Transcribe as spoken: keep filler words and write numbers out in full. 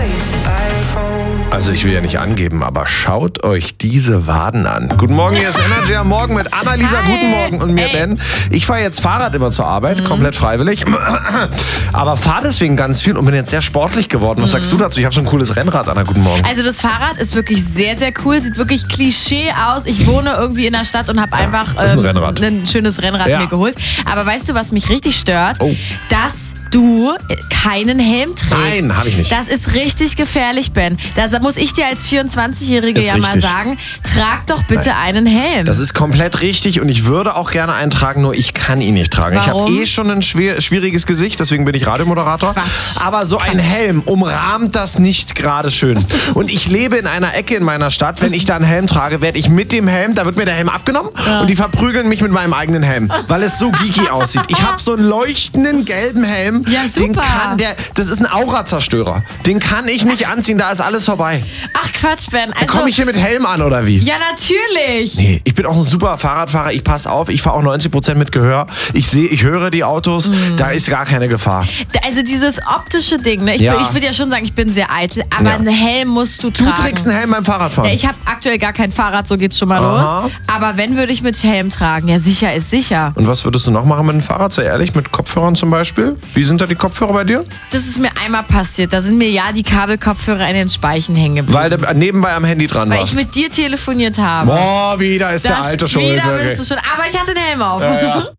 Also ich will ja nicht angeben, aber schaut euch diese Waden an. Guten Morgen, hier ist Energy am Morgen mit Annalisa. Hi. Guten Morgen und mir Ey. Ben. Ich fahre jetzt Fahrrad immer zur Arbeit, mhm. komplett freiwillig. Aber fahre deswegen ganz viel und bin jetzt sehr sportlich geworden. Was mhm. sagst du dazu? Ich habe so ein cooles Rennrad, Anna. Guten Morgen. Also das Fahrrad ist wirklich sehr, sehr cool. Sieht wirklich Klischee aus. Ich wohne irgendwie in der Stadt und habe einfach ist ein, ähm, Rennrad. ein schönes Rennrad Ja. mir geholt. Aber weißt du, was mich richtig stört? Oh. Dass du keinen Helm trägst. Nein, habe ich nicht. Das ist richtig gefährlich, Ben. Da muss ich dir als vierundzwanzigjährige Ist ja richtig. mal sagen, trag doch bitte Nein. einen Helm. Das ist komplett richtig und ich würde auch gerne einen tragen, nur ich kann ihn nicht tragen. Warum? Ich habe eh schon ein schwer, schwieriges Gesicht, deswegen bin ich Radiomoderator. Quatsch. Aber so ein Helm umrahmt das nicht gerade schön. Und ich lebe in einer Ecke in meiner Stadt. Wenn ich da einen Helm trage, werde ich mit dem Helm, da wird mir der Helm abgenommen Ja. und die verprügeln mich mit meinem eigenen Helm, weil es so geeky aussieht. Ich habe so einen leuchtenden gelben Helm. Ja, Den super. kann der, das ist ein Aura-Zerstörer. Den kann ich nicht anziehen, da ist alles vorbei. Ach Quatsch, Ben. Also, Komme ich hier mit Helm an oder wie? ja, natürlich. Nee, ich bin auch ein super Fahrradfahrer. Ich passe auf. Ich fahre auch neunzig Prozent mit Gehör. Ich sehe, ich höre die Autos. Mhm. Da ist gar keine Gefahr. Also dieses optische Ding, ne? Ich, Ja. ich würde ja schon sagen, ich bin sehr eitel, aber Ja. einen Helm musst du Du tragen. trägst einen Helm beim Fahrradfahren. Ja, ich habe aktuell gar kein Fahrrad, so geht's schon mal Aha. los. Aber wenn, würde ich mit Helm tragen. Ja, sicher ist sicher. Und was würdest du noch machen mit dem Fahrrad? Sehr ehrlich, mit Kopfhörern zum Beispiel? Wie sind da die Kopfhörer bei dir? Das ist mir einmal passiert. Da sind mir ja die Kabelkopfhörer in den Speichen hängen geblieben. Weil du nebenbei am Handy dran Weil warst. ich mit dir telefoniert habe. Boah, wieder ist das der alte schuld. wieder wirklich. bist du schon. Aber ich hatte einen Helm auf. Ja, ja.